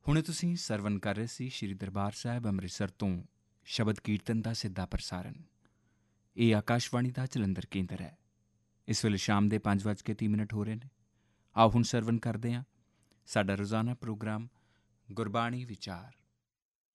ਹੁਣੇ ਤੁਸੀਂ ਸਰਵਨ ਕਰ ਰਹੇ ਸੀ ਸ਼੍ਰੀ ਦਰਬਾਰ ਸਾਹਿਬ ਅੰਮ੍ਰਿਤਸਰ ਤੋਂ ਸ਼ਬਦ ਕੀਰਤਨ ਦਾ ਸਿੱਧਾ ਪ੍ਰਸਾਰਣ। ਇਹ ਆਕਾਸ਼ਵਾਣੀ ਦਾ ਜਲੰਧਰ ਕੇਂਦਰ ਹੈ। ਇਸ ਵੇਲੇ ਸ਼ਾਮ ਦੇ 5:30 ਹੋ ਰਹੇ ਨੇ। ਆਓ ਹੁਣ ਸਰਵਨ ਕਰਦੇ ਹਾਂ ਸਾਡਾ ਰੋਜ਼ਾਨਾ ਪ੍ਰੋਗਰਾਮ ਗੁਰਬਾਣੀ ਵਿਚਾਰ।